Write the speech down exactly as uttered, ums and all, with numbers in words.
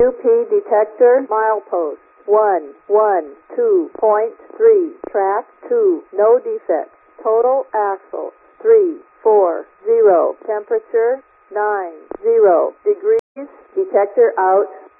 U P detector milepost one one two point three. Track two. No defects. Total axle three four zero. Temperature nine zero degrees. Detector out.